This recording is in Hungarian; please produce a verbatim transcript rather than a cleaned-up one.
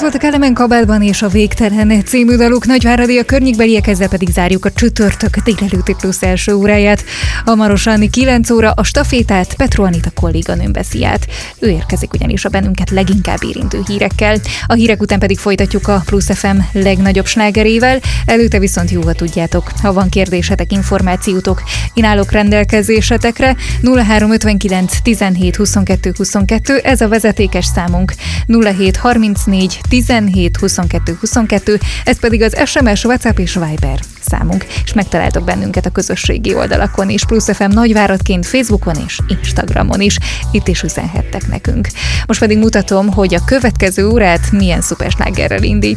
volt a Kelemen kabátban és a Végtelen című daluk. Nagyváradi a környékbeliek, ezzel pedig zárjuk a csütörtök délelőtti plusz első óráját. Hamarosan kilenc óra a stafétát Petro Anita kolléganőm veszi át. Ő érkezik ugyanis a bennünket leginkább érintő hírekkel. A hírek után pedig folytatjuk a Plusz ef em legnagyobb slágerével. Előtte viszont jó, ha tudjátok, ha van kérdésetek, információtok, én állok rendelkezésetekre. nulla három ötvenkilenc tizenhét huszonkettő huszonkettő, ez a vezetékes számunk. nulla hét harmincnégy tizenhét huszonkettő huszonkettő, ez pedig az es em es, WhatsApp és Viber számunk, és megtaláltok bennünket a közösségi oldalakon is, Plusz ef em Nagyváradként Facebookon és Instagramon is, itt is üzenhettek nekünk. Most pedig mutatom, hogy a következő órát milyen szuperslágerrel indítjuk.